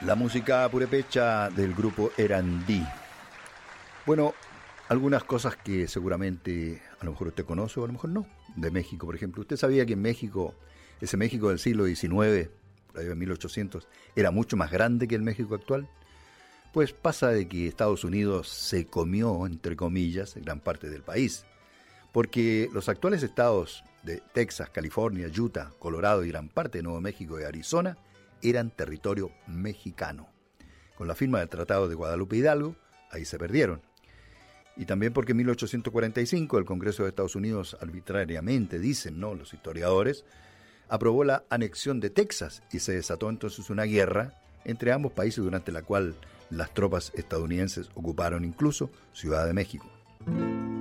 La música purépecha del grupo Erandí. Bueno, algunas cosas que seguramente a lo mejor usted conoce o a lo mejor no. De México, por ejemplo. ¿Usted sabía que en México, ese México del siglo XIX, por ahí en 1800, era mucho más grande que el México actual? Pues pasa de que Estados Unidos se comió, entre comillas, gran parte del país. Porque los actuales estados de Texas, California, Utah, Colorado y gran parte de Nuevo México y Arizona eran territorio mexicano. Con la firma del Tratado de Guadalupe Hidalgo, ahí se perdieron. Y también porque en 1845 el Congreso de Estados Unidos arbitrariamente, dicen, ¿no?, los historiadores, aprobó la anexión de Texas y se desató entonces una guerra entre ambos países durante la cual las tropas estadounidenses ocuparon incluso Ciudad de México.